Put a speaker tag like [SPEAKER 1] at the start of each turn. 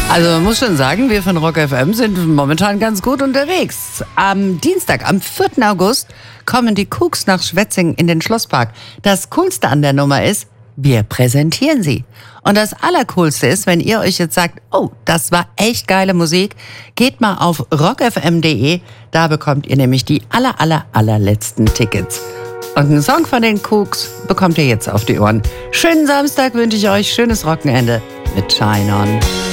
[SPEAKER 1] Also man muss schon sagen, wir von Rock FM sind momentan ganz gut unterwegs. Am Dienstag, am 4. August, kommen die Kooks nach Schwetzingen in den Schlosspark. Das Coolste an der Nummer ist, wir präsentieren sie. Und das Allercoolste ist, wenn ihr euch jetzt sagt, oh, das war echt geile Musik, geht mal auf rockfm.de, da bekommt ihr nämlich die allerletzten Tickets. Und einen Song von den Kooks bekommt ihr jetzt auf die Ohren. Schönen Samstag wünsche ich euch, schönes Wochenende mit Shine On.